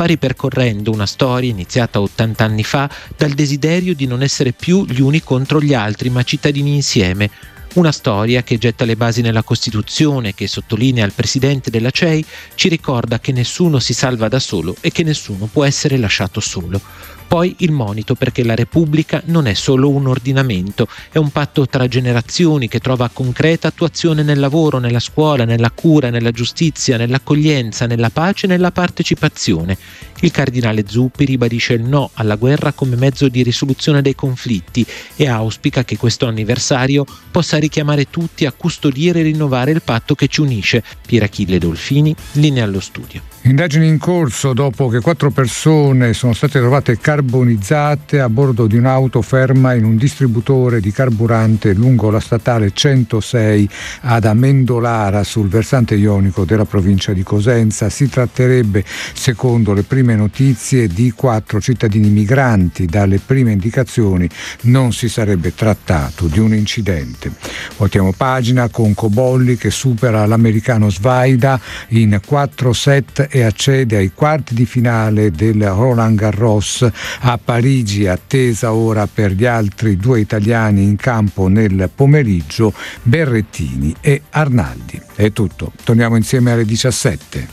ripercorrendo una storia iniziata 80 anni fa dal desiderio di non essere più gli uni contro gli altri, ma cittadini insieme. Una storia che getta le basi nella Costituzione, che sottolinea al presidente della CEI, ci ricorda che nessuno si salva da solo e che nessuno può essere lasciato solo. Poi il monito perché la Repubblica non è solo un ordinamento, è un patto tra generazioni che trova concreta attuazione nel lavoro, nella scuola, nella cura, nella giustizia, nell'accoglienza, nella pace e nella partecipazione. Il cardinale Zuppi ribadisce il no alla guerra come mezzo di risoluzione dei conflitti e auspica che questo anniversario possa richiamare tutti a custodire e rinnovare il patto che ci unisce. Pier Achille Dolfini, linea allo studio. Indagini in corso dopo che 4 persone sono state trovate carbonizzate a bordo di un'auto ferma in un distributore di carburante lungo la statale 106 ad Amendolara sul versante ionico della provincia di Cosenza. Si tratterebbe, secondo le prime notizie, di 4 cittadini migranti. Dalle prime indicazioni non si sarebbe trattato di un incidente. Voltiamo pagina con Cobolli che supera l'americano Svaida in 4 set e accede ai quarti di finale del Roland Garros. A Parigi, attesa ora per gli altri 2 italiani in campo nel pomeriggio, Berrettini e Arnaldi. È tutto, torniamo insieme alle 17.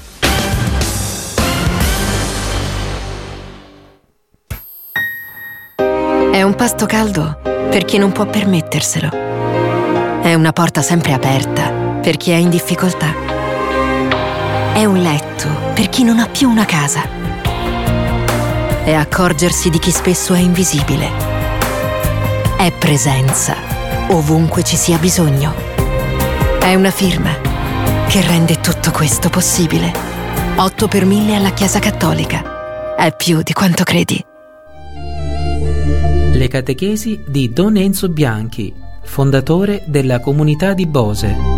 È un pasto caldo per chi non può permetterselo. È una porta sempre aperta per chi è in difficoltà. È un letto per chi non ha più una casa. È accorgersi di chi spesso è invisibile. È presenza ovunque ci sia bisogno. È una firma che rende tutto questo possibile. 8 per 1000 alla Chiesa Cattolica. È più di quanto credi. Le catechesi di Don Enzo Bianchi, fondatore della comunità di Bose.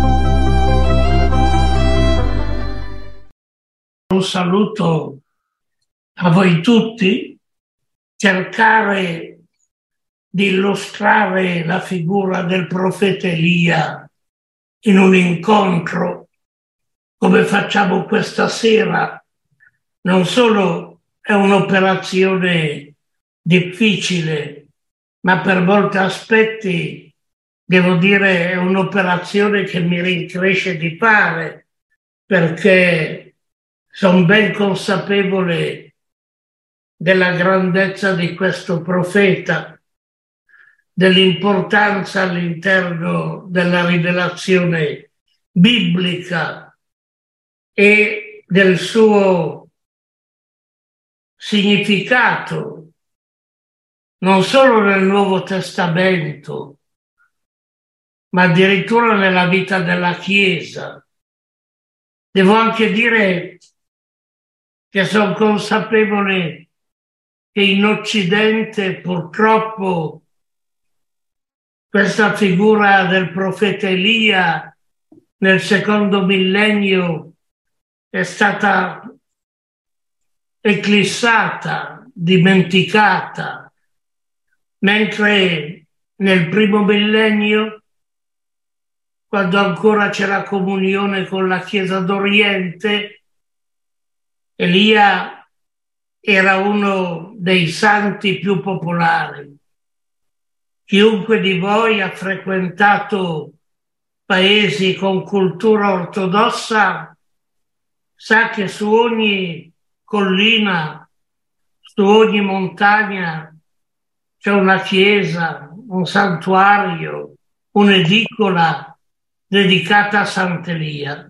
Un saluto a voi tutti. Cercare di illustrare la figura del profeta Elia in un incontro come facciamo questa sera non solo è un'operazione difficile, ma per molti aspetti devo dire è un'operazione che mi rincresce di fare, perché sono ben consapevole della grandezza di questo profeta, dell'importanza all'interno della rivelazione biblica e del suo significato, non solo nel Nuovo Testamento, ma addirittura nella vita della Chiesa. Devo anche dire che sono consapevole che in Occidente purtroppo questa figura del profeta Elia nel secondo millennio è stata eclissata, dimenticata, mentre nel primo millennio, quando ancora c'era comunione con la Chiesa d'Oriente, Elia era uno dei santi più popolari. Chiunque di voi ha frequentato paesi con cultura ortodossa sa che su ogni collina, su ogni montagna c'è una chiesa, un santuario, un'edicola dedicata a Sant'Elia.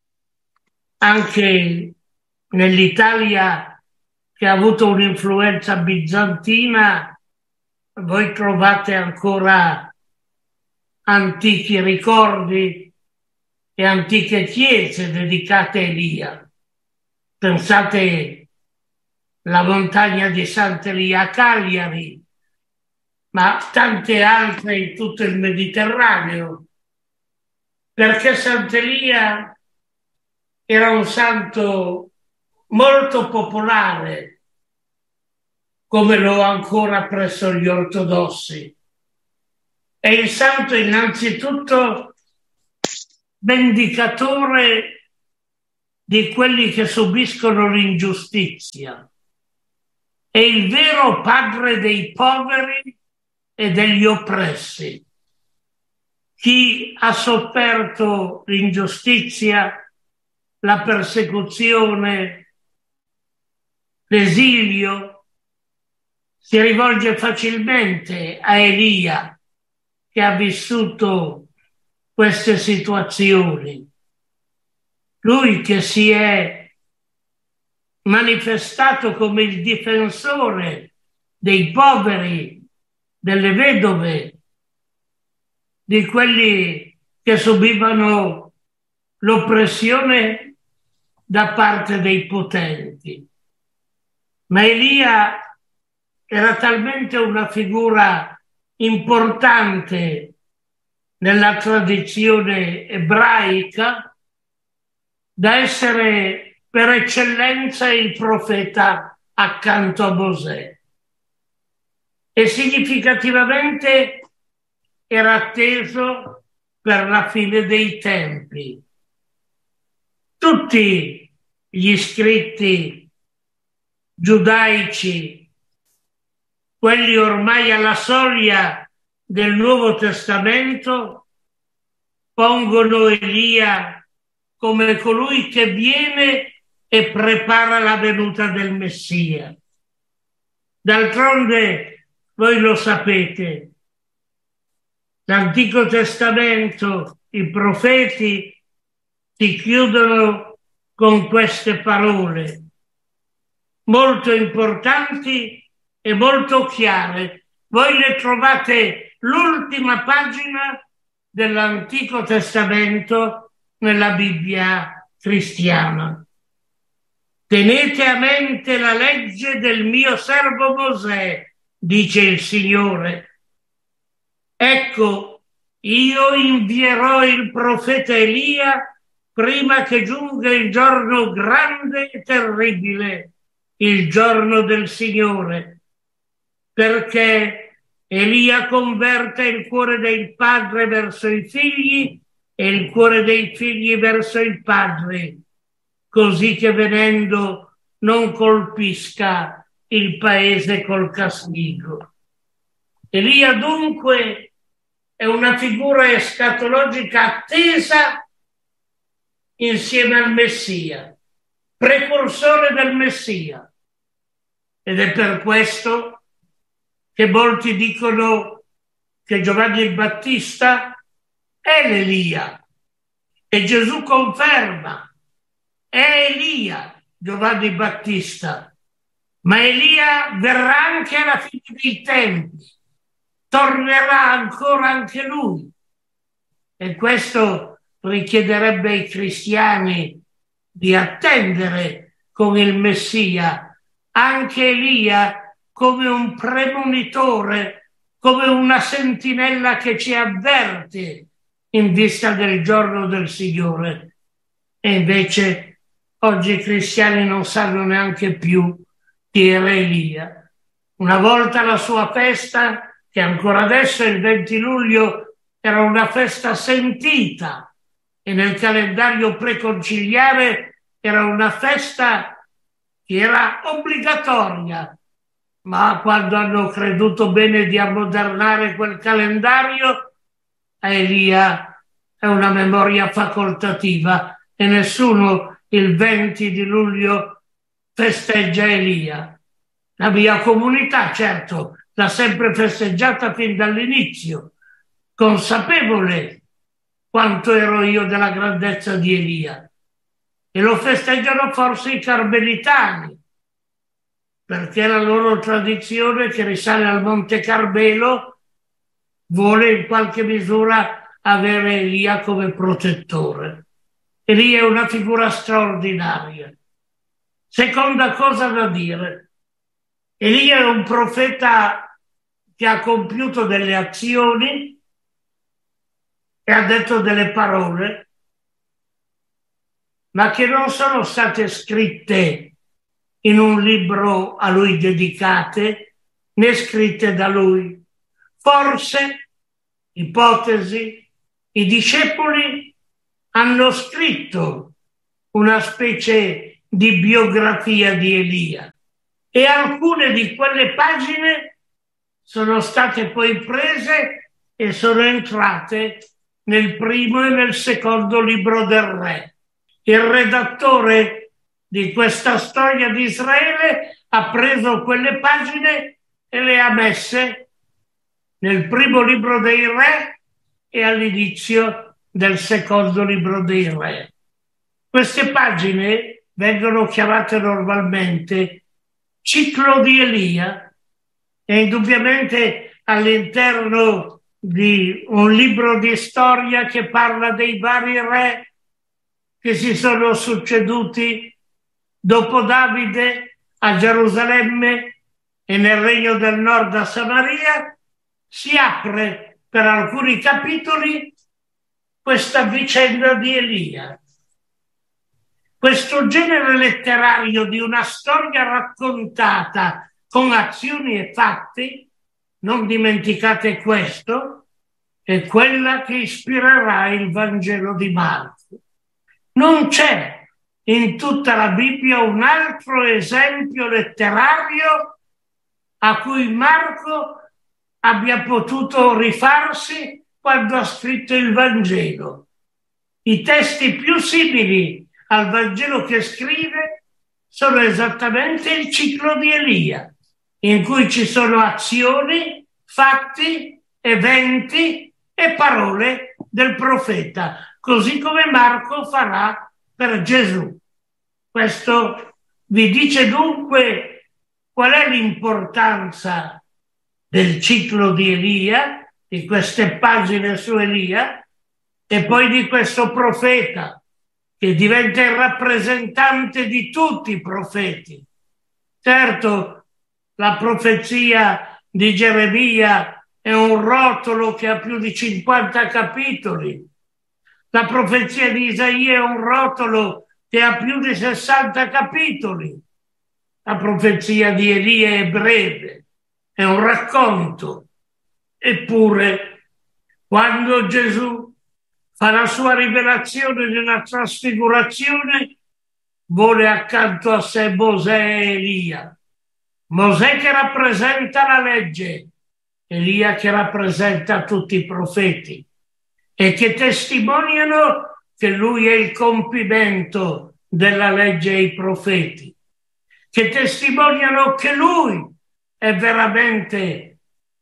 Anche nell'Italia che ha avuto un'influenza bizantina, voi trovate ancora antichi ricordi e antiche chiese dedicate a Elia. Pensate alla montagna di Sant'Elia a Cagliari, ma tante altre in tutto il Mediterraneo, perché Sant'Elia era un santo molto popolare, come lo è ancora presso gli ortodossi. È il santo innanzitutto vendicatore di quelli che subiscono l'ingiustizia. È il vero padre dei poveri e degli oppressi. Chi ha sofferto l'ingiustizia, la persecuzione, l'esilio, si rivolge facilmente a Elia, che ha vissuto queste situazioni. Lui che si è manifestato come il difensore dei poveri, delle vedove, di quelli che subivano l'oppressione da parte dei potenti. Ma Elia era talmente una figura importante nella tradizione ebraica da essere per eccellenza il profeta accanto a Mosè. E significativamente era atteso per la fine dei tempi. Tutti gli scritti giudaici, quelli ormai alla soglia del Nuovo Testamento, pongono Elia come colui che viene e prepara la venuta del Messia. D'altronde, voi lo sapete, l'Antico Testamento, i profeti si chiudono con queste parole molto importanti e molto chiare. Voi le trovate l'ultima pagina dell'Antico Testamento nella Bibbia cristiana. Tenete a mente la legge del mio servo Mosè, dice il Signore. Ecco, io invierò il profeta Elia prima che giunga il giorno grande e terribile, il giorno del Signore, perché Elia converta il cuore del padre verso i figli e il cuore dei figli verso il padre, così che venendo non colpisca il paese col castigo. Elia dunque è una figura escatologica attesa insieme al Messia, precursore del Messia. Ed è per questo che molti dicono che Giovanni il Battista è l'Elia. E Gesù conferma, è Elia, Giovanni Battista. Ma Elia verrà anche alla fine dei tempi. Tornerà ancora anche lui. E questo richiederebbe ai cristiani di attendere con il Messia anche Elia come un premonitore, come una sentinella che ci avverte in vista del giorno del Signore. E invece oggi i cristiani non sanno neanche più chi era Elia. Una volta la sua festa, che ancora adesso il 20 luglio era una festa sentita e nel calendario preconciliare era una festa che era obbligatoria, ma quando hanno creduto bene di ammodernare quel calendario, a Elia è una memoria facoltativa e nessuno il 20 di luglio festeggia Elia. La mia comunità, certo, l'ha sempre festeggiata fin dall'inizio, consapevole quanto ero io della grandezza di Elia. E lo festeggiano forse i carmelitani, perché la loro tradizione, che risale al Monte Carmelo, vuole in qualche misura avere Elia come protettore. Elia è una figura straordinaria. Seconda cosa da dire, Elia è un profeta che ha compiuto delle azioni e ha detto delle parole, ma che non sono state scritte in un libro a lui dedicate, né scritte da lui. Forse, ipotesi, i discepoli hanno scritto una specie di biografia di Elia, e alcune di quelle pagine sono state poi prese e sono entrate nel primo e nel secondo libro del Re. Il redattore di questa storia di Israele ha preso quelle pagine e le ha messe nel primo libro dei Re e all'inizio del secondo libro dei Re. Queste pagine vengono chiamate normalmente ciclo di Elia, e indubbiamente all'interno di un libro di storia che parla dei vari re che si sono succeduti dopo Davide a Gerusalemme e nel Regno del Nord a Samaria, si apre per alcuni capitoli questa vicenda di Elia. Questo genere letterario di una storia raccontata con azioni e fatti, non dimenticate questo, è quella che ispirerà il Vangelo di Marco. Non c'è in tutta la Bibbia un altro esempio letterario a cui Marco abbia potuto rifarsi quando ha scritto il Vangelo. I testi più simili al Vangelo che scrive sono esattamente il ciclo di Elia, in cui ci sono azioni, fatti, eventi e parole del profeta, così come Marco farà per Gesù. Questo vi dice dunque qual è l'importanza del ciclo di Elia, di queste pagine su Elia, e poi di questo profeta che diventa il rappresentante di tutti i profeti. Certo, la profezia di Geremia è un rotolo che ha più di 50 capitoli. La profezia di Isaia è un rotolo che ha più di 60 capitoli. La profezia di Elia è breve, è un racconto. Eppure, quando Gesù fa la sua rivelazione nella trasfigurazione, vuole accanto a sé Mosè e Elia. Mosè che rappresenta la legge, Elia che rappresenta tutti i profeti e che testimoniano che lui è il compimento della legge e i profeti, che testimoniano che lui è veramente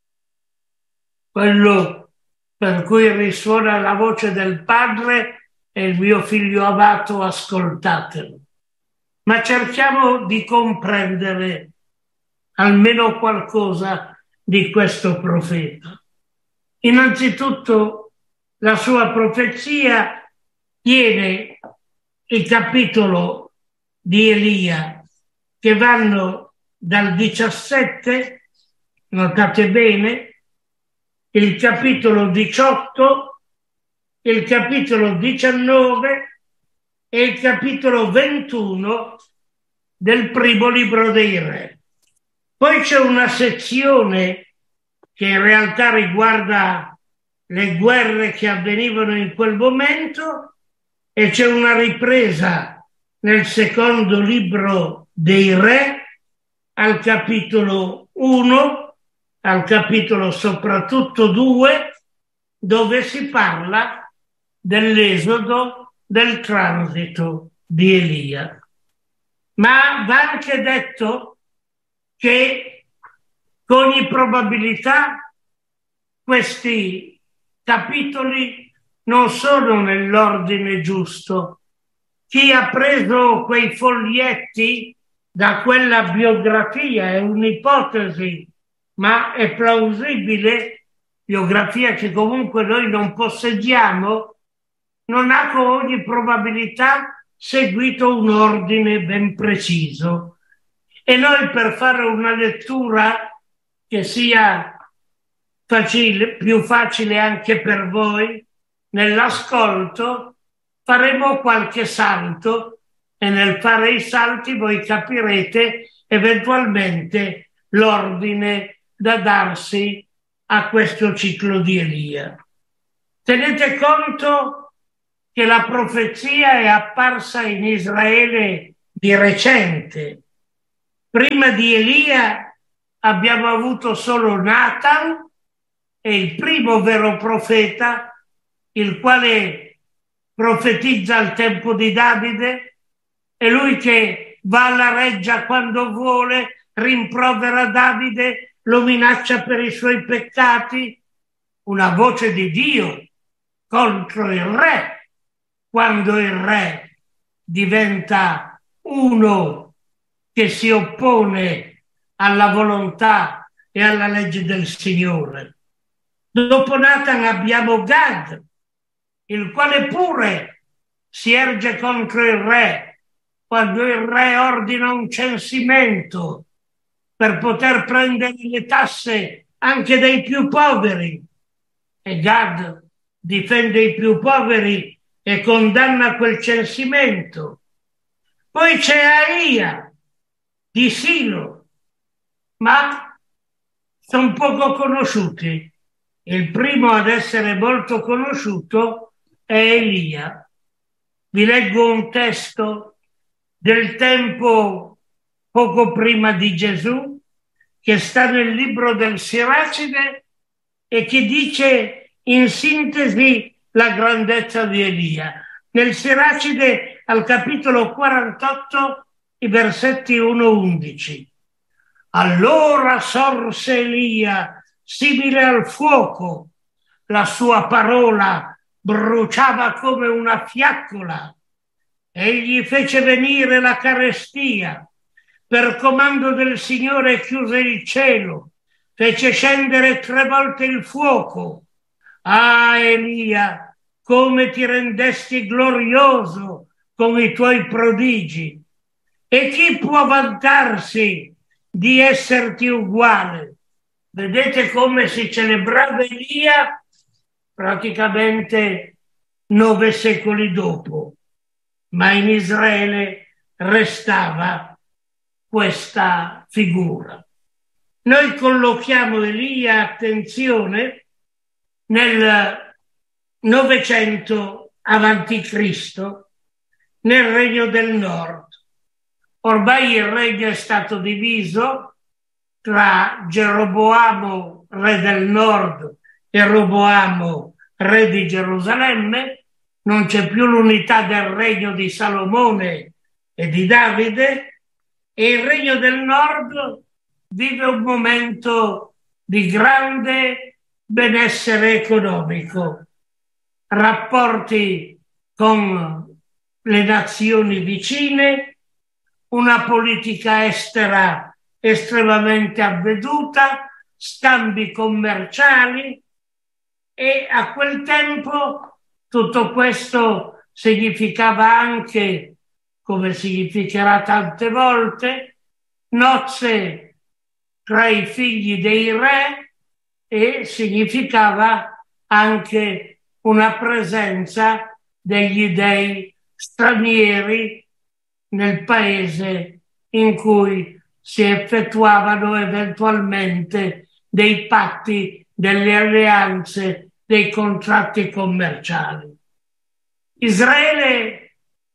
quello per cui risuona la voce del Padre e il mio figlio amato, ascoltatelo. Ma cerchiamo di comprendere almeno qualcosa di questo profeta. Innanzitutto, la sua profezia tiene il capitolo di Elia, che vanno dal 17, notate bene, il capitolo 18, il capitolo 19 e il capitolo 21 del primo libro dei Re. Poi c'è una sezione che in realtà riguarda le guerre che avvenivano in quel momento, e c'è una ripresa nel secondo libro dei Re al capitolo 1, al capitolo soprattutto 2, dove si parla dell'esodo, del transito di Elia. Ma va anche detto che con ogni probabilità questi capitoli non sono nell'ordine giusto. Chi ha preso quei foglietti da quella biografia è un'ipotesi, ma è plausibile, biografia che comunque noi non possediamo, non ha con ogni probabilità seguito un ordine ben preciso. E noi, per fare una lettura che sia più facile anche per voi, nell'ascolto faremo qualche salto, e nel fare i salti voi capirete eventualmente l'ordine da darsi a questo ciclo di Elia. Tenete conto che la profezia è apparsa in Israele di recente. Prima di Elia abbiamo avuto solo Nathan, è il primo vero profeta, il quale profetizza al tempo di Davide, è lui che va alla reggia quando vuole, rimprovera Davide, lo minaccia per i suoi peccati. Una voce di Dio contro il re, quando il re diventa uno che si oppone alla volontà e alla legge del Signore. Dopo Nathan abbiamo Gad, il quale pure si erge contro il re, quando il re ordina un censimento per poter prendere le tasse anche dai più poveri. E Gad difende i più poveri e condanna quel censimento. Poi c'è Aia di Silo, ma sono poco conosciuti. Il primo ad essere molto conosciuto è Elia. Vi leggo un testo del tempo poco prima di Gesù, che sta nel libro del Siracide e che dice in sintesi la grandezza di Elia. Nel Siracide, al capitolo 48, i versetti 1-11. Allora sorse Elia, simile al fuoco, la sua parola bruciava come una fiaccola. Egli fece venire la carestia, per comando del Signore chiuse il cielo, fece scendere 3 volte il fuoco. Ah, Elia, come ti rendesti glorioso con i tuoi prodigi! E chi può vantarsi di esserti uguale? Vedete come si celebrava Elia praticamente 9 secoli dopo, ma in Israele restava questa figura. Noi collochiamo Elia, attenzione, nel 900 avanti Cristo, nel Regno del Nord. Ormai il regno è stato diviso tra Geroboamo, re del Nord, e Roboamo, re di Gerusalemme. Non c'è più l'unità del regno di Salomone e di Davide, e il Regno del Nord vive un momento di grande benessere economico, rapporti con le nazioni vicine, una politica estera estremamente avveduta, scambi commerciali, e a quel tempo tutto questo significava anche, come significherà tante volte, nozze tra i figli dei re, e significava anche una presenza degli dei stranieri nel paese in cui si effettuavano eventualmente dei patti, delle alleanze, dei contratti commerciali. Israele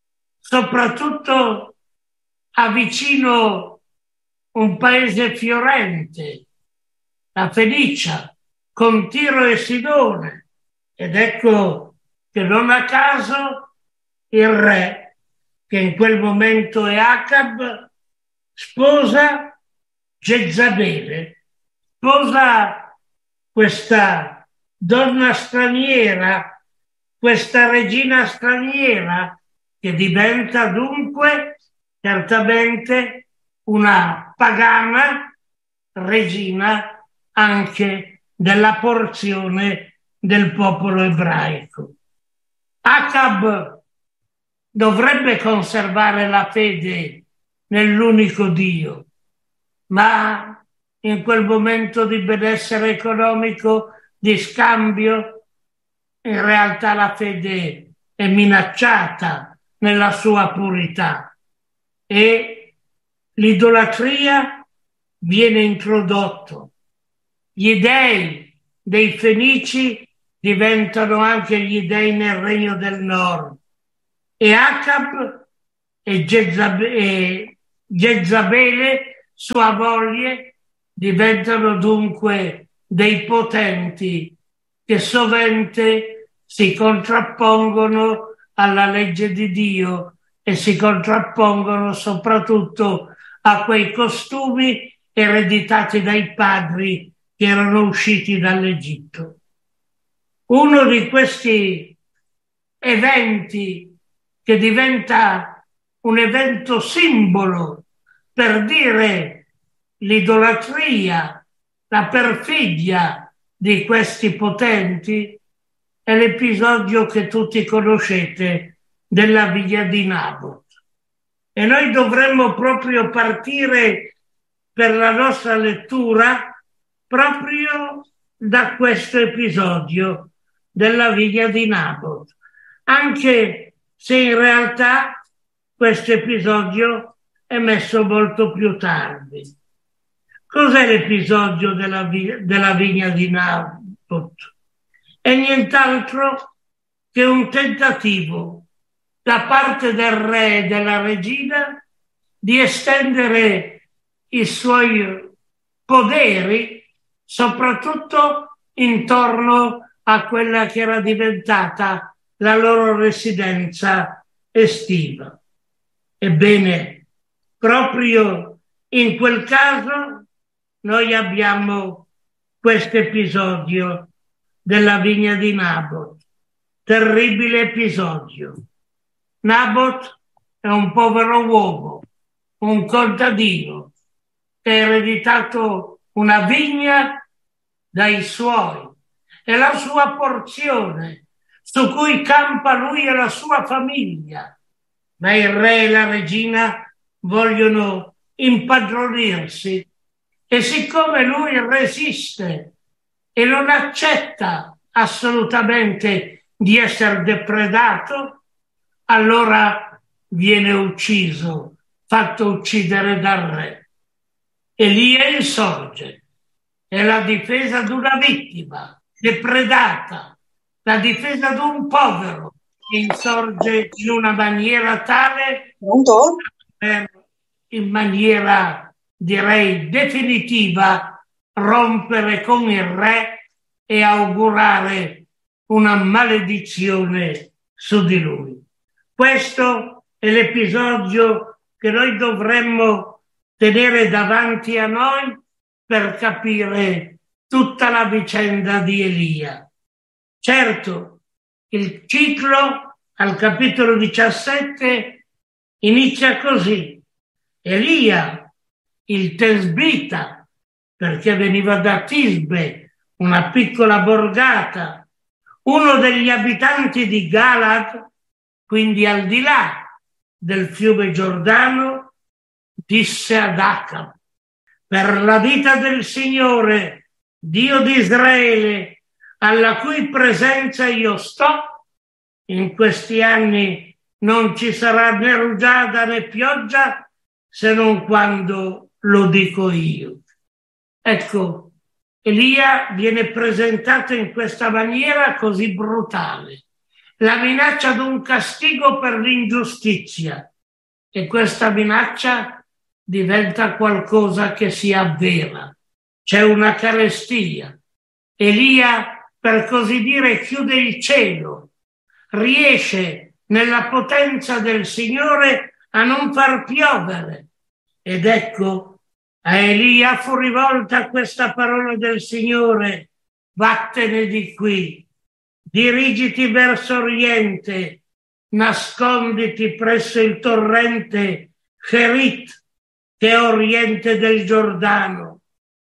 soprattutto ha vicino un paese fiorente, la Fenicia, con Tiro e Sidone, ed ecco che non a caso il re, che in quel momento è Acab, sposa Jezabele, sposa questa donna straniera, questa regina straniera, che diventa dunque certamente una pagana regina anche della porzione del popolo ebraico. Acab dovrebbe conservare la fede nell'unico Dio, ma in quel momento di benessere economico, di scambio, in realtà la fede è minacciata nella sua purità e l'idolatria viene introdotto. Gli dei dei Fenici diventano anche gli dei nel regno del nord, e Acab e Jezabele, sua moglie, diventano dunque dei potenti che sovente si contrappongono alla legge di Dio e si contrappongono soprattutto a quei costumi ereditati dai padri che erano usciti dall'Egitto. Uno di questi eventi che diventa un evento simbolo per dire l'idolatria, la perfidia di questi potenti, è l'episodio che tutti conoscete della vigna di Nabot. E noi dovremmo proprio partire per la nostra lettura proprio da questo episodio della vigna di Nabot, anche se in realtà questo episodio è messo molto più tardi. Cos'è l'episodio della vigna di Nabot? È nient'altro che un tentativo da parte del re e della regina di estendere i suoi poderi soprattutto intorno a quella che era diventata la loro residenza estiva. Ebbene, proprio in quel caso noi abbiamo questo episodio della vigna di Nabot, terribile episodio. Nabot è un povero uomo, un contadino che ha ereditato una vigna dai suoi, è la sua porzione su cui campa lui e la sua famiglia, ma il re e la regina vogliono impadronirsi e siccome lui resiste e non accetta assolutamente di essere depredato, allora viene ucciso, fatto uccidere dal re. Elia insorge, è la difesa di una vittima depredata, la difesa di un povero che insorge in una maniera tale per, in maniera direi definitiva, rompere con il re e augurare una maledizione su di lui. Questo è l'episodio che noi dovremmo tenere davanti a noi per capire tutta la vicenda di Elia. Certo, il ciclo al capitolo 17 inizia così. Elia, il tesbita, perché veniva da Tisbe, una piccola borgata, uno degli abitanti di Galad, quindi al di là del fiume Giordano, disse ad Acab: per la vita del Signore, Dio di Israele, alla cui presenza io sto, in questi anni non ci sarà né rugiada né pioggia, se non quando lo dico io. Ecco, Elia viene presentato in questa maniera così brutale. La minaccia di un castigo per l'ingiustizia, e questa minaccia diventa qualcosa che si avvera. C'è una carestia. Elia, per così dire, chiude il cielo, riesce nella potenza del Signore a non far piovere. Ed ecco, a Elia fu rivolta questa parola del Signore: vattene di qui, dirigiti verso oriente, nasconditi presso il torrente Cherit, che è a oriente del Giordano.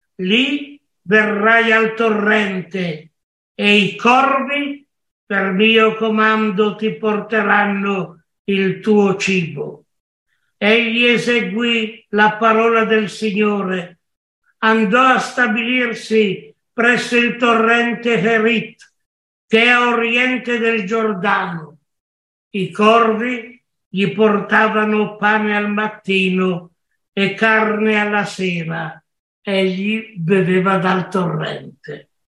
Lì verrai al torrente e i corvi per mio comando ti porteranno il tuo cibo. Egli eseguì la parola del Signore, andò a stabilirsi presso il torrente Cherit, che è a oriente del Giordano. I corvi gli portavano pane al mattino e carne alla sera. Egli beveva dal torrente.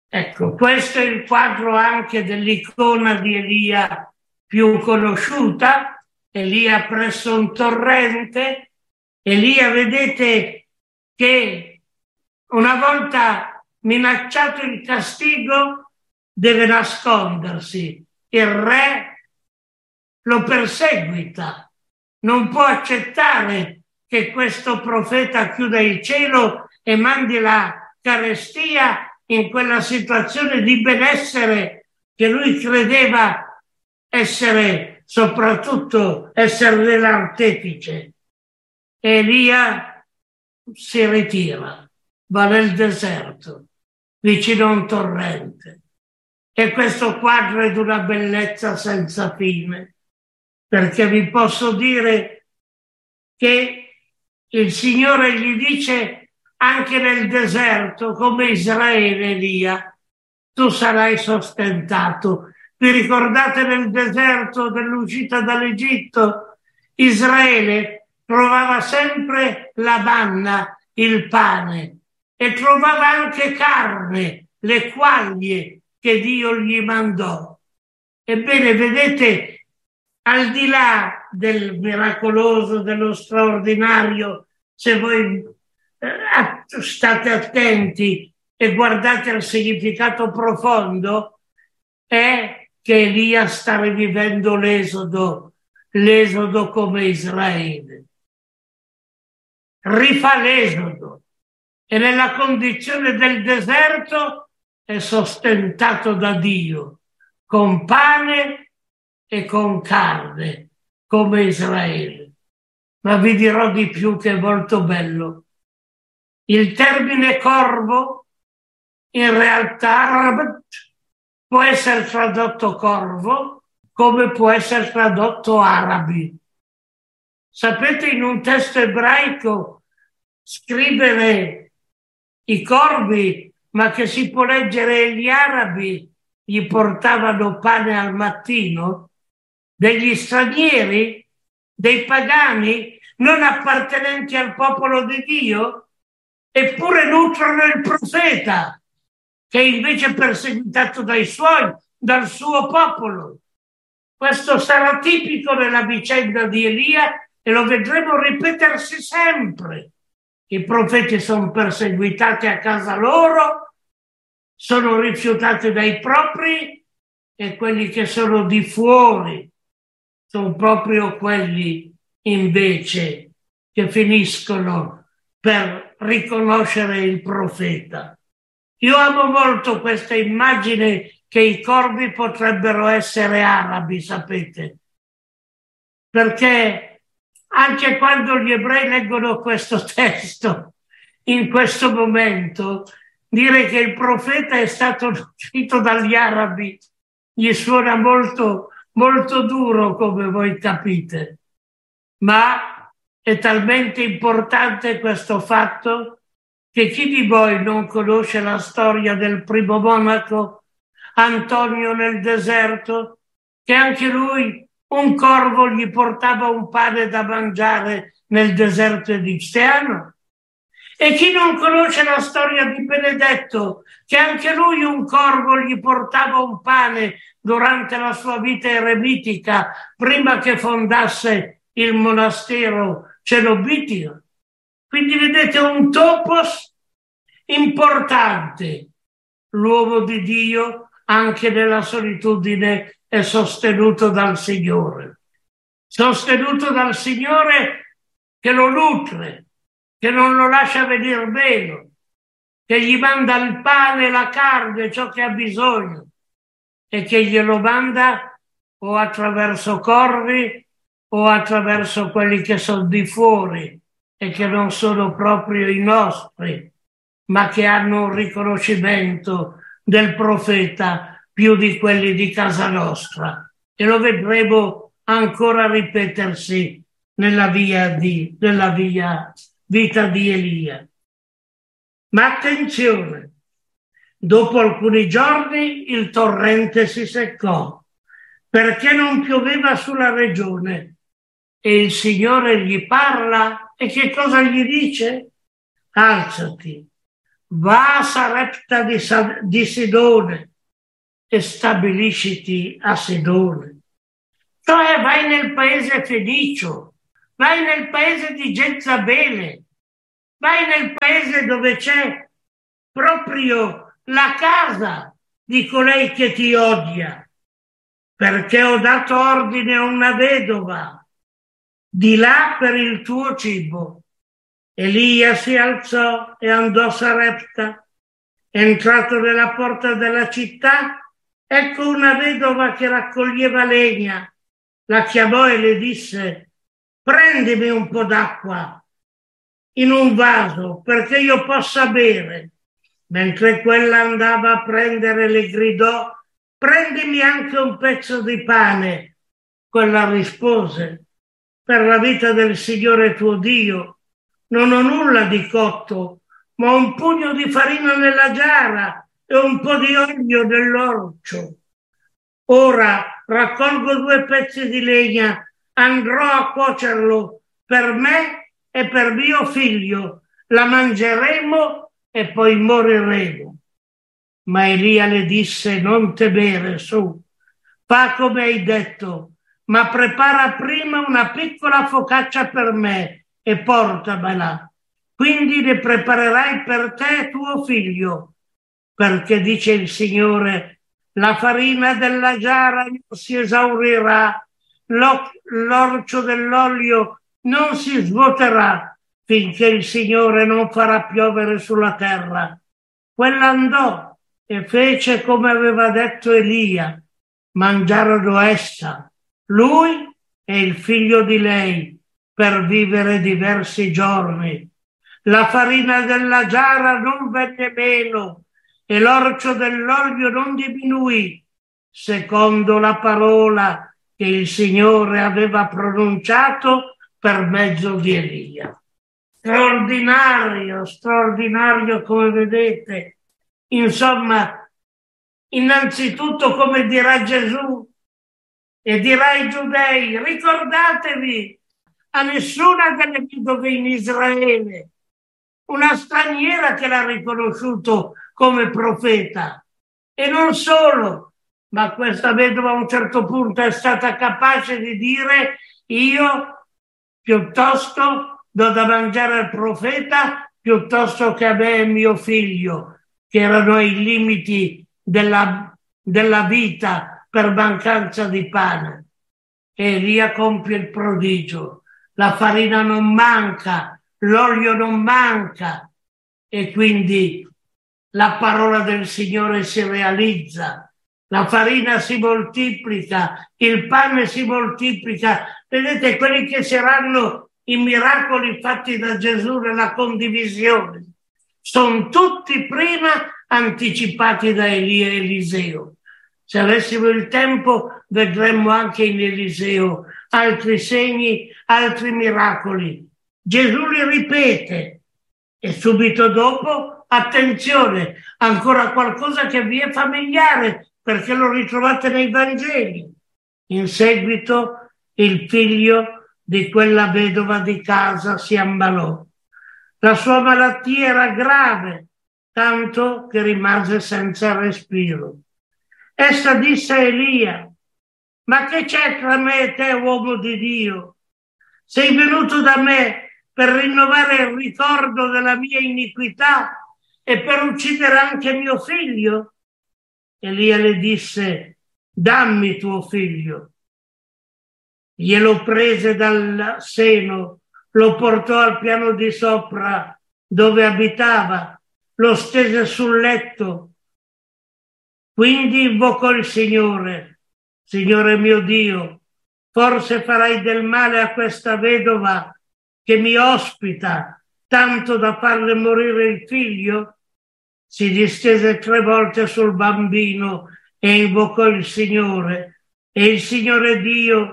Ecco, questo è il quadro anche dell'icona di Elia più conosciuta, Elia presso un torrente. Elia, vedete che una volta minacciato il castigo deve nascondersi. Il re lo perseguita, non può accettare che questo profeta chiuda il cielo e mandi la carestia in quella situazione di benessere che lui credeva essere, soprattutto essere l'artefice. Elia si ritira, va nel deserto, vicino a un torrente. E questo quadro è di una bellezza senza fine, perché vi posso dire che il Signore gli dice anche nel deserto, come Israele, Elia, tu sarai sostentato. Vi ricordate nel deserto dell'uscita dall'Egitto? Israele trovava sempre la manna, il pane, e trovava anche carne, le quaglie che Dio gli mandò. Ebbene, vedete, al di là del miracoloso, dello straordinario, se voi state attenti e guardate il significato profondo, è che Elia sta rivivendo l'esodo come Israele. Rifà l'esodo e nella condizione del deserto è sostentato da Dio con pane e con carne come Israele. Ma vi dirò di più, che è molto bello. Il termine corvo in realtà può essere tradotto corvo come può essere tradotto arabi. Sapete, in un testo ebraico scrivere i corvi, ma che si può leggere gli arabi, gli portavano pane al mattino, degli stranieri, dei pagani non appartenenti al popolo di Dio, eppure nutrono il profeta, che è invece perseguitato dai suoi, dal suo popolo. Questo sarà tipico nella vicenda di Elia e lo vedremo ripetersi sempre. I profeti sono perseguitati a casa loro, sono rifiutati dai propri, e quelli che sono di fuori sono proprio quelli invece che finiscono per riconoscere il profeta. Io amo molto questa immagine che i corvi potrebbero essere arabi, sapete? Perché anche quando gli ebrei leggono questo testo, in questo momento, dire che il profeta è stato uscito dagli arabi gli suona molto, molto duro, come voi capite. Ma è talmente importante questo fatto che chi di voi non conosce la storia del primo monaco, Antonio nel deserto, che anche lui un corvo gli portava un pane da mangiare nel deserto egiziano? E chi non conosce la storia di Benedetto, che anche lui un corvo gli portava un pane durante la sua vita eremitica, prima che fondasse il monastero cenobitico? Quindi vedete un topos importante. L'uomo di Dio, anche nella solitudine, è sostenuto dal Signore. Sostenuto dal Signore che lo nutre, che non lo lascia venir meno, che gli manda il pane e la carne, ciò che ha bisogno, e che glielo manda o attraverso corvi o attraverso quelli che sono di fuori e che non sono proprio i nostri, ma che hanno un riconoscimento del profeta più di quelli di casa nostra. E lo vedremo ancora ripetersi nella vita di Elia. Ma attenzione, dopo alcuni giorni il torrente si seccò, perché non pioveva sulla regione, e il Signore gli parla, e che cosa gli dice? Alzati, va a Sarepta di Sidone e stabilisciti a Sidone. Cioè vai nel paese fenicio, vai nel paese di Jezabele, vai nel paese dove c'è proprio la casa di colei che ti odia, perché ho dato ordine a una vedova di là per il tuo cibo. Elia si alzò e andò a Sarepta. Entrato nella porta della città, ecco una vedova che raccoglieva legna. La chiamò e le disse: prendimi un po' d'acqua in un vaso perché io possa bere. Mentre quella andava a prendere, le gridò: prendimi anche un pezzo di pane. Quella rispose: per la vita del Signore tuo Dio non ho nulla di cotto, ma un pugno di farina nella giara e un po' di olio nell'orcio. Ora raccolgo 2 pezzi di legna, andrò a cuocerlo per me e per mio figlio, la mangeremo e poi moriremo. Ma Elia le disse: non temere, su, fa come hai detto, ma prepara prima una piccola focaccia per me e portamela. Quindi ne preparerai per te e tuo figlio, perché dice il Signore: la farina della giara non si esaurirà, l'orcio dell'olio non si svuoterà, finché il Signore non farà piovere sulla terra. Quella andò e fece come aveva detto Elia. Mangiarono essa, lui e il figlio di lei, per vivere diversi giorni. La farina della giara non venne meno e l'orcio dell'olio non diminuì, secondo la parola che il Signore aveva pronunciato per mezzo di Elia. Straordinario, straordinario, come vedete. Insomma, innanzitutto, come dirà Gesù e dirà ai giudei: ricordatevi, a nessuna delle vedove in Israele, una straniera che l'ha riconosciuto come profeta. E non solo, ma questa vedova a un certo punto è stata capace di dire: io piuttosto do da mangiare al profeta piuttosto che a me e mio figlio, che erano ai limiti della vita per mancanza di pane. E Elia compie il prodigio. La farina non manca, l'olio non manca, e quindi la parola del Signore si realizza. La farina si moltiplica, il pane si moltiplica. Vedete, quelli che saranno i miracoli fatti da Gesù nella condivisione sono tutti prima anticipati da Elia e Eliseo. Se avessimo il tempo vedremmo anche in Eliseo altri segni, altri miracoli. Gesù li ripete e subito dopo, attenzione, ancora qualcosa che vi è familiare perché lo ritrovate nei Vangeli. In seguito il figlio di quella vedova di casa si ammalò. La sua malattia era grave, tanto che rimase senza respiro. Essa disse a Elia: ma che c'è tra me e te, uomo di Dio? Sei venuto da me per rinnovare il ricordo della mia iniquità e per uccidere anche mio figlio? Elia le disse: dammi tuo figlio. Glielo prese dal seno, lo portò al piano di sopra dove abitava, lo stese sul letto. Quindi invocò il Signore: Signore mio Dio, forse farai del male a questa vedova che mi ospita, tanto da farle morire il figlio? Si distese 3 volte sul bambino e invocò il Signore, e il Signore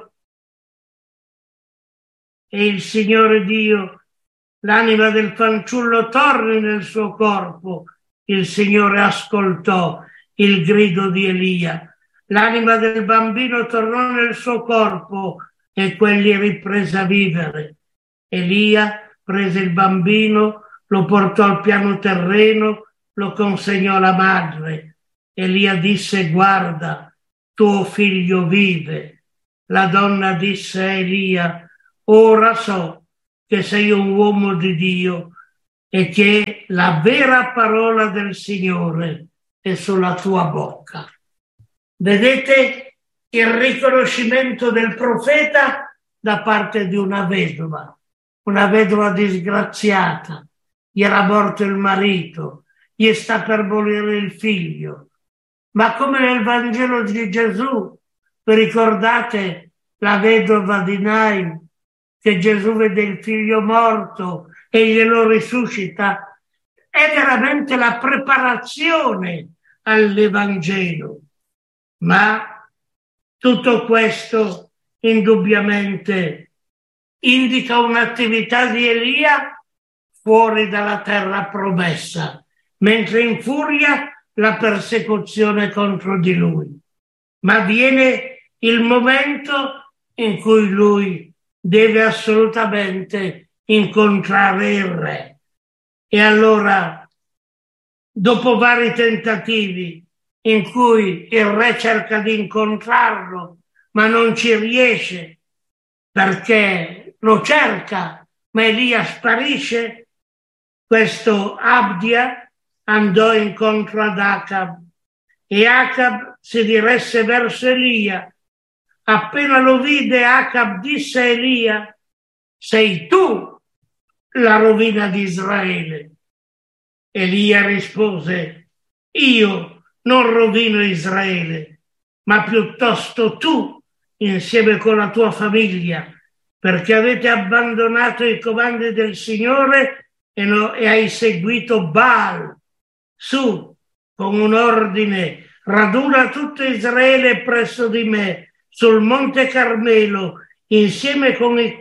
Dio, l'anima del fanciullo torni nel suo corpo. Il Signore ascoltò il grido di Elia. L'anima del bambino tornò nel suo corpo e quegli riprese a vivere. Elia prese il bambino, lo portò al piano terreno lo consegnò alla madre. Elia disse: guarda, tuo figlio vive. La donna disse a Elia: ora so che sei un uomo di Dio e che la vera parola del Signore è sulla tua bocca. Vedete il riconoscimento del profeta da parte di una vedova disgraziata. Gli era morto il marito, gli sta per morire il figlio. Ma come nel Vangelo di Gesù, vi ricordate la vedova di Nain, che Gesù vede il figlio morto e glielo risuscita? È veramente la preparazione all'Evangelo. Ma tutto questo indubbiamente indica un'attività di Elia fuori dalla terra promessa, mentre infuria la persecuzione contro di lui. Ma viene il momento in cui lui deve assolutamente incontrare il re. E allora, dopo vari tentativi in cui il re cerca di incontrarlo, ma non ci riesce perché lo cerca, ma Elia sparisce, questo Abdia andò incontro ad Acab e Acab si diresse verso Elia. Appena lo vide, Acab disse a Elia: sei tu la rovina di Israele. Elia rispose: io non rovino Israele, ma piuttosto tu insieme con la tua famiglia, perché avete abbandonato i comandi del Signore e hai seguito Baal. Su, con un ordine, raduna tutto Israele presso di me, sul monte Carmelo, insieme con i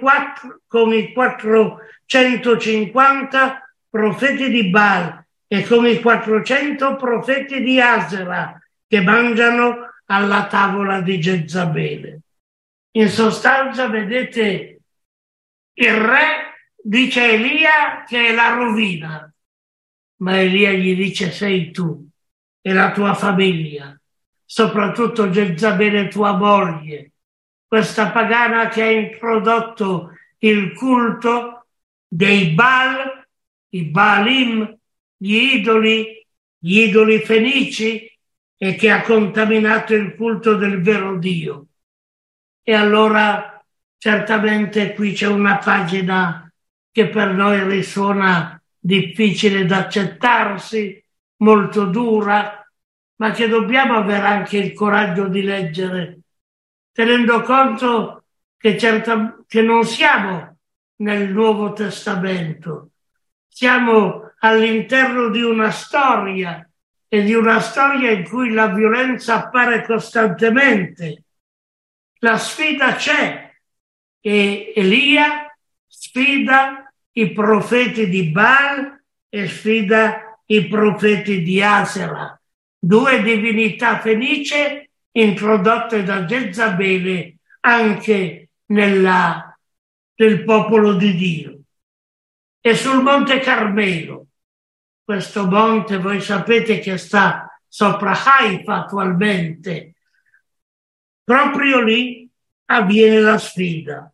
450 profeti di Baal e con i 400 profeti di Asera che mangiano alla tavola di Jezabele. In sostanza, vedete, il re dice a Elia che è la rovina, ma Elia gli dice: sei tu e la tua famiglia, soprattutto Jezabele tua moglie, questa pagana che ha introdotto il culto dei Baal, i Baalim, gli idoli fenici, e che ha contaminato il culto del vero Dio. E allora certamente qui c'è una pagina che per noi risuona difficile da accettarsi, molto dura, ma che dobbiamo avere anche il coraggio di leggere, tenendo conto che non siamo nel Nuovo Testamento, siamo all'interno di una storia, e di una storia in cui la violenza appare costantemente. La sfida c'è e Elia sfida i profeti di Baal e sfida i profeti di Asera, due divinità fenicie introdotte da Jezabele anche nel popolo di Dio. E sul monte Carmelo, questo monte voi sapete che sta sopra Haifa attualmente, proprio lì avviene la sfida.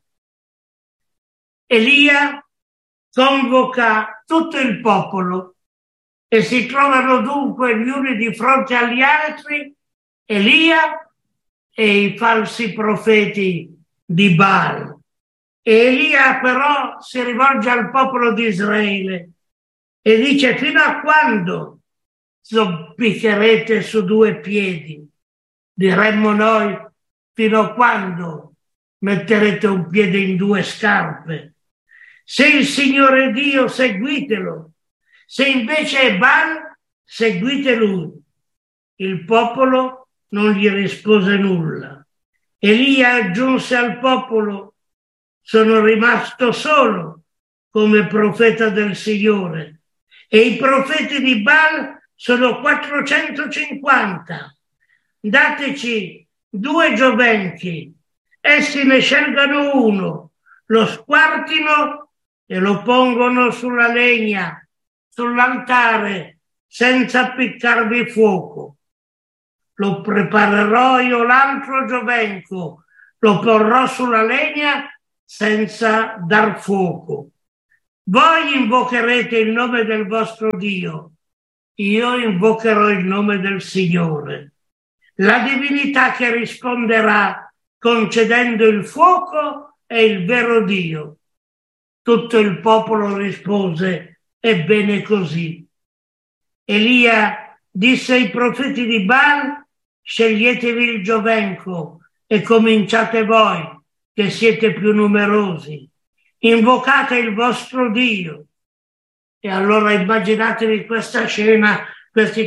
Elia convoca tutto il popolo e si trovano dunque gli uni di fronte agli altri, Elia e i falsi profeti di Baal. E Elia però si rivolge al popolo di Israele e dice: fino a quando zoppiccherete su due piedi? Diremmo noi: fino a quando metterete un piede in due scarpe? Se il Signore è Dio, seguitelo. Se invece è Baal, seguite lui. Il popolo non gli rispose nulla. Elia aggiunse al popolo: sono rimasto solo come profeta del Signore, e i profeti di Baal sono 450. Dateci 2 giovenchi, essi ne scelgano uno, lo squartino e lo pongono sulla legna, sull'altare, senza appiccarvi fuoco. Lo preparerò io l'altro giovenco, lo porrò sulla legna senza dar fuoco. Voi invocherete il nome del vostro Dio, io invocherò il nome del Signore. La divinità che risponderà concedendo il fuoco è il vero Dio. Tutto il popolo rispose: ebbene così. Elia disse ai profeti di Baal: sceglietevi il giovenco e cominciate voi, che siete più numerosi. Invocate il vostro Dio. E allora immaginatevi questa scena, questi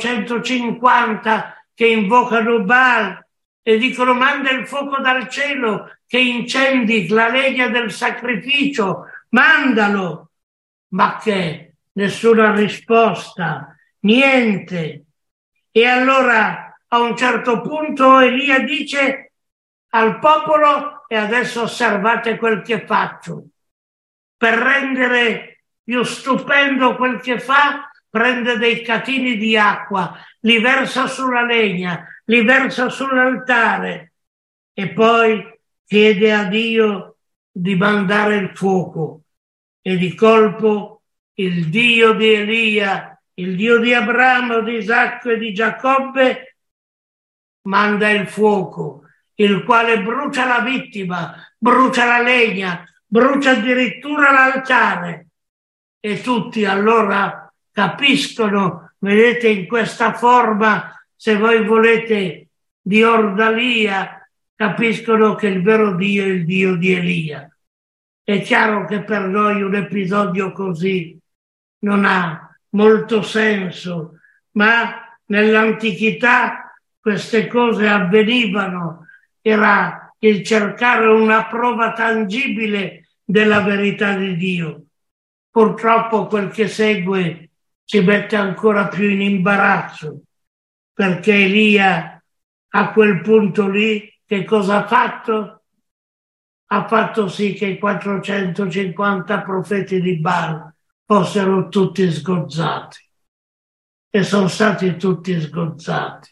450 che invocano Baal e dicono: manda il fuoco dal cielo che incendi la legna del sacrificio, mandalo. Ma che? Nessuna risposta, niente. E allora a un certo punto Elia dice al popolo: e adesso osservate quel che faccio. Per rendere più stupendo quel che fa, prende dei catini di acqua, li versa sulla legna, li versa sull'altare e poi chiede a Dio di mandare il fuoco. E di colpo il Dio di Elia, il Dio di Abramo, di Isacco e di Giacobbe, manda il fuoco, il quale brucia la vittima, brucia la legna, brucia addirittura l'altare. E tutti allora capiscono, vedete, in questa forma, se voi volete, di ordalia, capiscono che il vero Dio è il Dio di Elia. È chiaro che per noi un episodio così non ha molto senso, ma nell'antichità queste cose avvenivano, era il cercare una prova tangibile della verità di Dio. Purtroppo quel che segue ci mette ancora più in imbarazzo, perché Elia a quel punto lì che cosa ha fatto? Ha fatto sì che i 450 profeti di Baal fossero tutti sgozzati, e sono stati tutti sgozzati.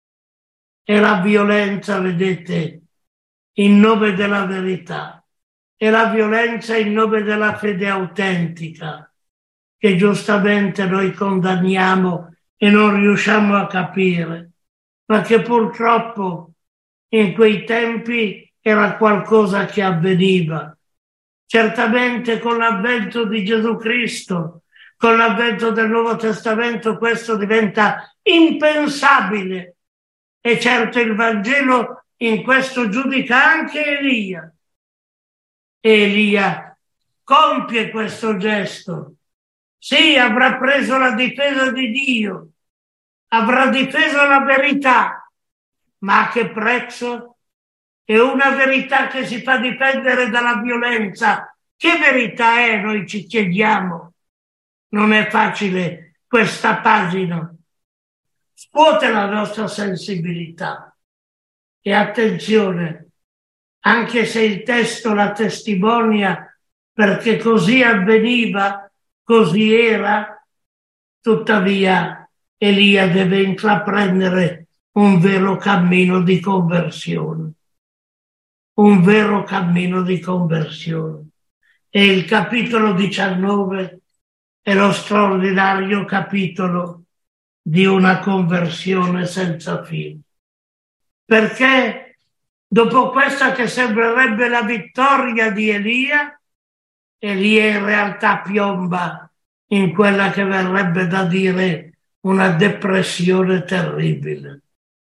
E la violenza, vedete, in nome della verità, e la violenza in nome della fede autentica, che giustamente noi condanniamo e non riusciamo a capire, ma che purtroppo in quei tempi era qualcosa che avveniva. Certamente con l'avvento di Gesù Cristo, con l'avvento del Nuovo Testamento, questo diventa impensabile. E certo il Vangelo in questo giudica anche Elia. E Elia compie questo gesto. Sì, avrà preso la difesa di Dio, avrà difeso la verità, ma a che prezzo? È una verità che si fa difendere dalla violenza. Che verità è, noi ci chiediamo? Non è facile questa pagina. Scuote la nostra sensibilità. E attenzione, anche se il testo la testimonia perché così avveniva, così era, tuttavia Elia deve intraprendere un vero cammino di conversione. Un vero cammino di conversione. E il capitolo 19 è lo straordinario capitolo di una conversione senza fine. Perché dopo questa che sembrerebbe la vittoria di Elia, Elia in realtà piomba in quella che verrebbe da dire una depressione terribile.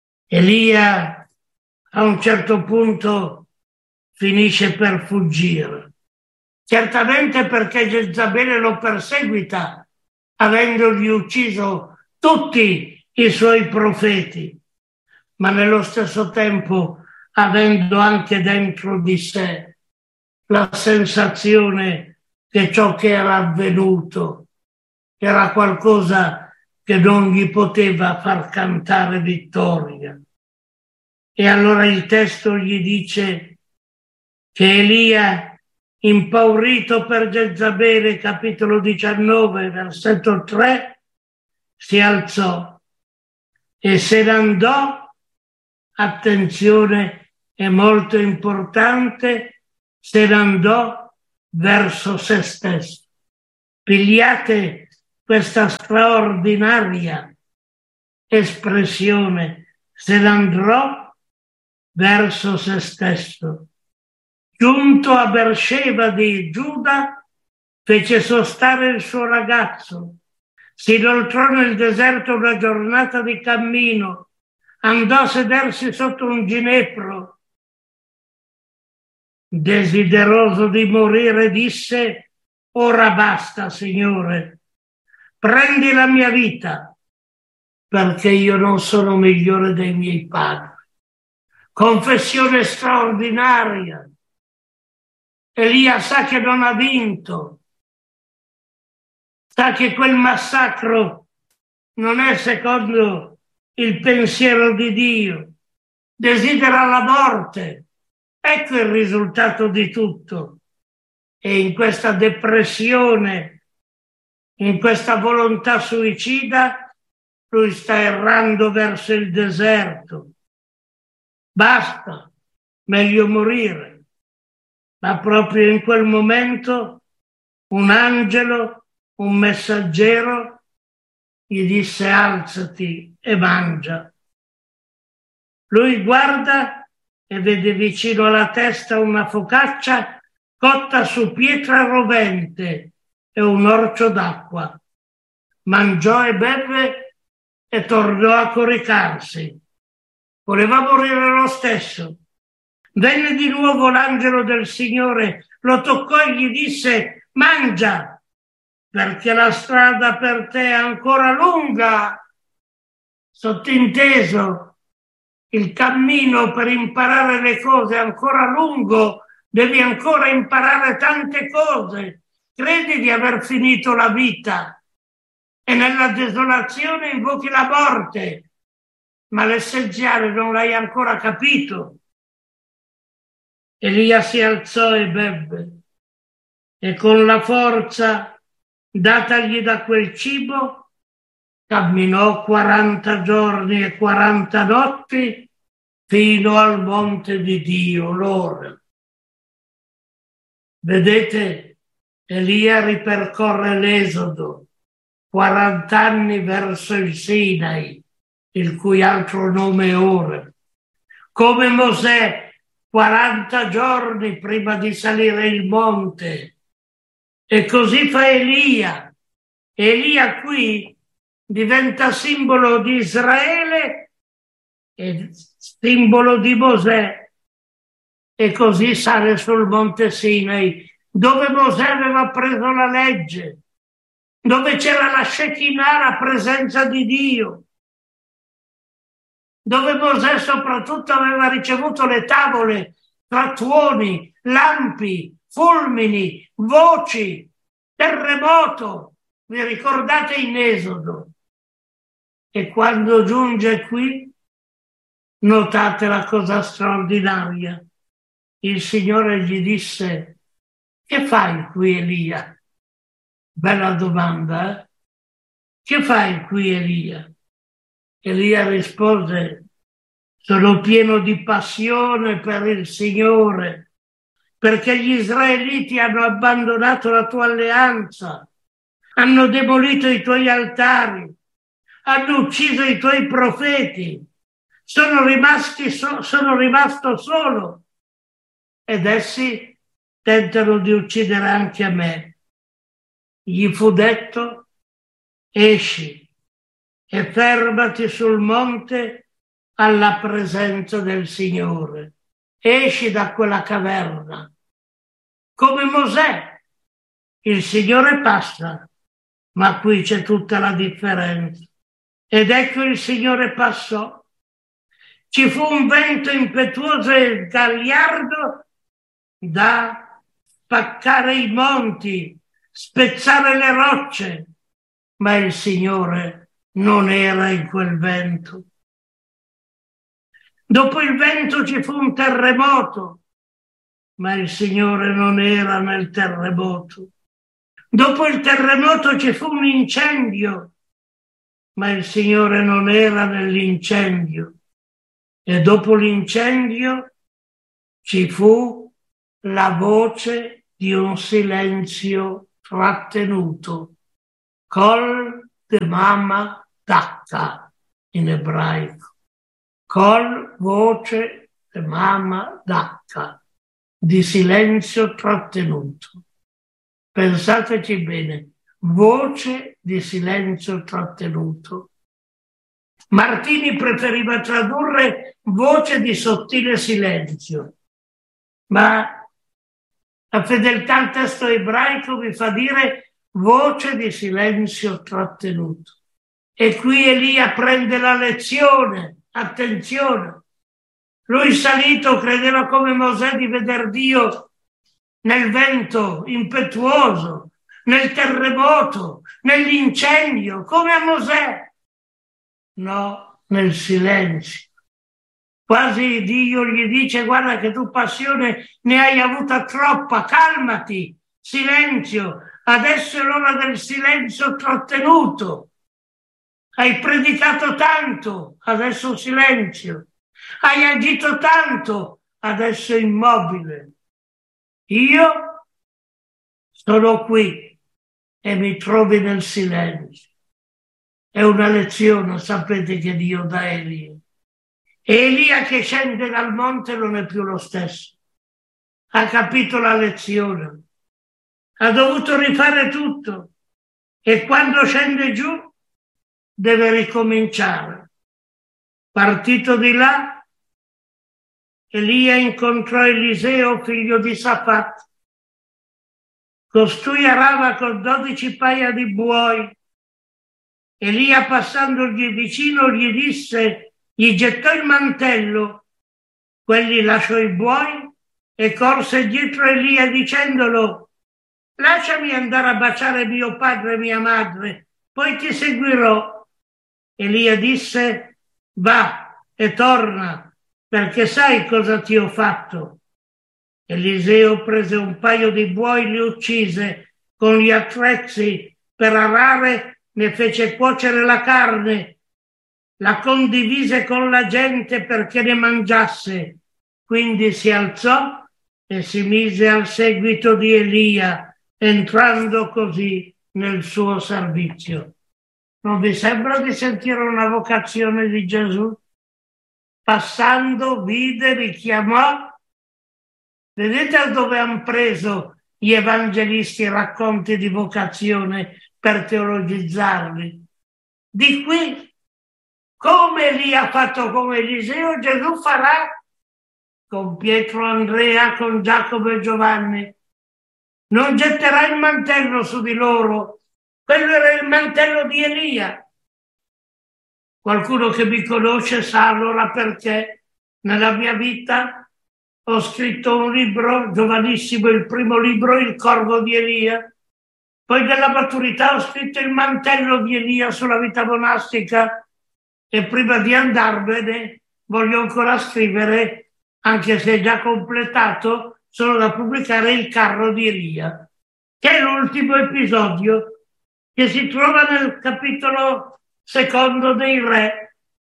Elia a un certo punto finisce per fuggire. Certamente perché Jezabele lo perseguita, avendogli ucciso tutti i suoi profeti, ma nello stesso tempo avendo anche dentro di sé la sensazione che ciò che era avvenuto era qualcosa che non gli poteva far cantare vittoria. E allora il testo gli dice che Elia, impaurito per Jezabele, capitolo 19, versetto 3, si alzò e se ne andò, attenzione, è molto importante, se ne andò verso se stesso. Pigliate questa straordinaria espressione, se ne andrò verso se stesso. Giunto a Beersheba di Giuda, fece sostare il suo ragazzo, si inoltrò nel deserto una giornata di cammino, andò a sedersi sotto un ginepro. Desideroso di morire, disse: ora basta, Signore, prendi la mia vita, perché io non sono migliore dei miei padri. Confessione straordinaria. Elia sa che non ha vinto, sa che quel massacro non è secondo il pensiero di Dio, desidera la morte. Ecco il risultato di tutto. E in questa depressione, in questa volontà suicida, lui sta errando verso il deserto. Basta, meglio morire. Ma proprio in quel momento un angelo, un messaggero, gli disse: alzati e mangia. Lui guarda e vede vicino alla testa una focaccia cotta su pietra rovente e un orcio d'acqua. Mangiò e beve e tornò a coricarsi. Voleva morire lo stesso. Venne di nuovo l'angelo del Signore, lo toccò e gli disse: mangia, perché la strada per te è ancora lunga. Sottinteso, il cammino per imparare le cose è ancora lungo, devi ancora imparare tante cose. Credi di aver finito la vita e nella desolazione invochi la morte, ma l'essenziale non l'hai ancora capito. Elia si alzò e bevve, e con la forza datagli da quel cibo camminò 40 giorni e 40 notti fino al monte di Dio, l'Ore. Vedete, Elia ripercorre l'Esodo, 40 anni verso il Sinai, il cui altro nome è Ore. Come Mosè, 40 giorni prima di salire il monte. E così fa Elia. Elia qui diventa simbolo di Israele e simbolo di Mosè. E così sale sul monte Sinai, dove Mosè aveva preso la legge, dove c'era la Shekinah, la presenza di Dio, dove Mosè soprattutto aveva ricevuto le tavole tra tuoni, lampi, fulmini, voci, terremoto. Vi ricordate in Esodo? E quando giunge qui, notate la cosa straordinaria. Il Signore gli disse: che fai qui, Elia? Bella domanda, eh? Che fai qui, Elia? Elia rispose: sono pieno di passione per il Signore, perché gli israeliti hanno abbandonato la tua alleanza, hanno demolito i tuoi altari, hanno ucciso i tuoi profeti, sono rimasto solo, ed essi tentano di uccidere anche a me. Gli fu detto: esci e fermati sul monte alla presenza del Signore. Esci da quella caverna. Come Mosè, il Signore passa, ma qui c'è tutta la differenza. Ed ecco il Signore passò. Ci fu un vento impetuoso e gagliardo da spaccare i monti, spezzare le rocce, ma il Signore non era in quel vento. Dopo il vento ci fu un terremoto, ma il Signore non era nel terremoto. Dopo il terremoto ci fu un incendio, ma il Signore non era nell'incendio. E dopo l'incendio ci fu la voce di un silenzio trattenuto, Kol Demama Dakka in ebraico, Kol voce Demama Dakka, di silenzio trattenuto. Pensateci bene, voce di silenzio trattenuto. Martini preferiva tradurre voce di sottile silenzio, ma la fedeltà al testo ebraico vi fa dire voce di silenzio trattenuto. E qui Elia prende la lezione, attenzione. Lui salito credeva come Mosè di veder Dio nel vento impetuoso, nel terremoto, nell'incendio, come a Mosè. No, nel silenzio. Quasi Dio gli dice: guarda che tu passione ne hai avuta troppa, calmati, silenzio, adesso è l'ora del silenzio trattenuto. Hai predicato tanto, adesso silenzio. Hai agito tanto, adesso immobile. Io sono qui e mi trovi nel silenzio. È una lezione, sapete, che Dio dà a Elia. E Elia che scende dal monte non è più lo stesso. Ha capito la lezione. Ha dovuto rifare tutto. E quando scende giù deve ricominciare. Partito di là, Elia incontrò Eliseo, figlio di Safat. Costui arava con 12 paia di buoi. Elia, passandogli vicino, gli disse, gli gettò il mantello. Quelli lasciò i buoi e corse dietro Elia dicendolo: lasciami andare a baciare mio padre e mia madre, poi ti seguirò. Elia disse: va e torna, perché sai cosa ti ho fatto. Eliseo prese un paio di buoi, li uccise, con gli attrezzi per arare ne fece cuocere la carne, la condivise con la gente perché ne mangiasse. Quindi si alzò e si mise al seguito di Elia, entrando così nel suo servizio. Non vi sembra di sentire una vocazione di Gesù? Passando, vide, richiamò. Vedete da dove hanno preso gli evangelisti i racconti di vocazione per teologizzarli? Di qui. Come Elia ha fatto con Eliseo, Gesù farà con Pietro, Andrea, con Giacomo e Giovanni. Non getterà il mantello su di loro. Quello era il mantello di Elia. Qualcuno che mi conosce sa allora perché nella mia vita ho scritto un libro, giovanissimo, il primo libro, Il corvo di Elia. Poi nella maturità ho scritto Il mantello di Elia sulla vita monastica e prima di andarmene voglio ancora scrivere, anche se è già completato, solo da pubblicare, Il carro di Elia, che è l'ultimo episodio che si trova nel capitolo 2 dei Re.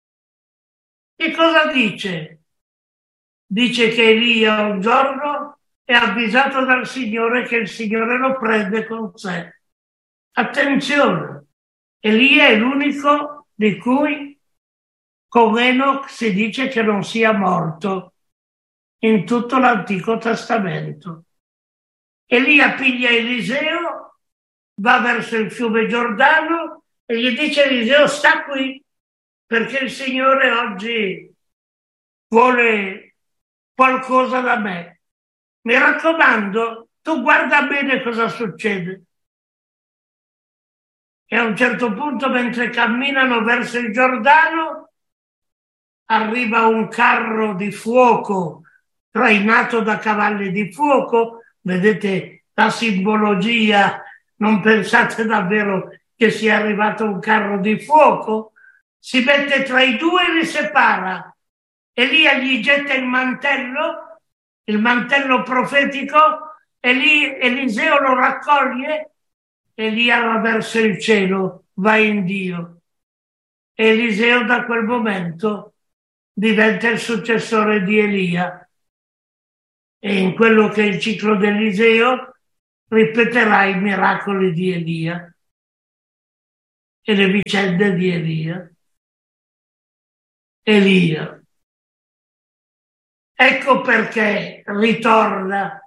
E cosa dice? Dice che Elia un giorno è avvisato dal Signore che il Signore lo prende con sé. Attenzione, Elia è l'unico di cui con Enoch si dice che non sia morto in tutto l'Antico Testamento. Elia piglia Eliseo, va verso il fiume Giordano e gli dice: Eliseo, sta qui perché il Signore oggi vuole qualcosa da me. Mi raccomando, tu guarda bene cosa succede. E a un certo punto, mentre camminano verso il Giordano, arriva un carro di fuoco trainato da cavalli di fuoco. Vedete la simbologia? Non pensate davvero che sia arrivato un carro di fuoco? Si mette tra i due e li separa. Elia gli getta il mantello profetico, e lì Eliseo lo raccoglie. Elia va verso il cielo, va in Dio. Eliseo da quel momento diventa il successore di Elia, e in quello che è il ciclo di Eliseo ripeterà i miracoli di Elia e le vicende di Elia. Ecco perché ritorna